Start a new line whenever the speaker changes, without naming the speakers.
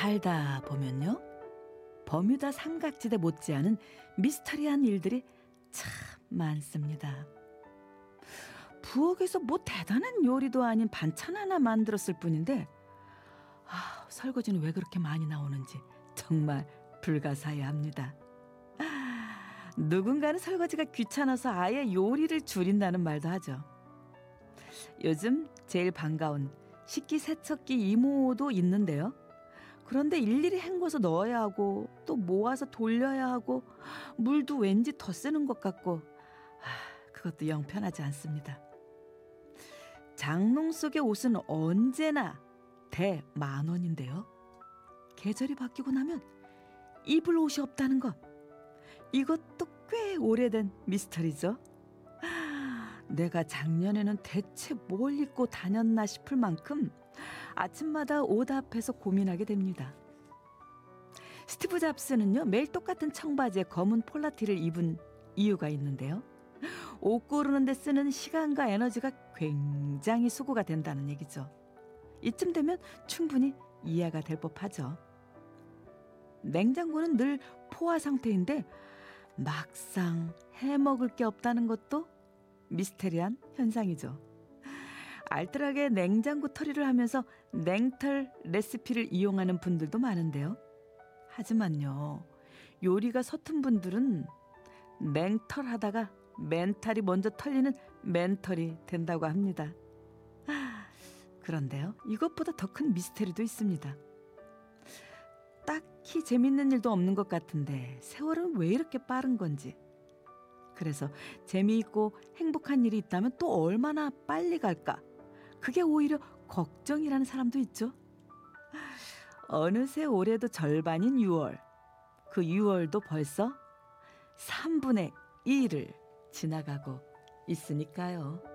살다 보면요, 버뮤다 삼각지대 못지않은 미스터리한 일들이 참 많습니다. 부엌에서 뭐 대단한 요리도 아닌 반찬 하나 만들었을 뿐인데 설거지는 왜 그렇게 많이 나오는지 정말 불가사의합니다. 누군가는 설거지가 귀찮아서 아예 요리를 줄인다는 말도 하죠. 요즘 제일 반가운 식기세척기 이모도 있는데요. 그런데 일일이 헹궈서 넣어야 하고 또 모아서 돌려야 하고 물도 왠지 더 쓰는 것 같고 그것도 영 편하지 않습니다. 장롱 속의 옷은 언제나 대 10,000원인데요. 계절이 바뀌고 나면 입을 옷이 없다는 것, 이것도 꽤 오래된 미스터리죠. 내가 작년에는 대체 뭘 입고 다녔나 싶을 만큼 아침마다 옷 앞에서 고민하게 됩니다. 스티브 잡스는요, 매일 똑같은 청바지에 검은 폴라티를 입은 이유가 있는데요. 옷 고르는 데 쓰는 시간과 에너지가 굉장히 수고가 된다는 얘기죠. 이쯤 되면 충분히 이해가 될 법하죠. 냉장고는 늘 포화 상태인데 막상 해먹을 게 없다는 것도 미스테리한 현상이죠. 알뜰하게 냉장고 털이를 하면서 냉털 레시피를 이용하는 분들도 많은데요. 하지만요, 요리가 서툰 분들은 냉털 하다가 멘탈이 먼저 털리는 멘털이 된다고 합니다. 그런데요, 이것보다 더 큰 미스테리도 있습니다. 딱히 재밌는 일도 없는 것 같은데 세월은 왜 이렇게 빠른 건지, 그래서 재미있고 행복한 일이 있다면 또 얼마나 빨리 갈까, 그게 오히려 걱정이라는 사람도 있죠. 어느새 올해도 절반인 6월, 그 6월도 벌써 3분의 1을 지나가고 있으니까요.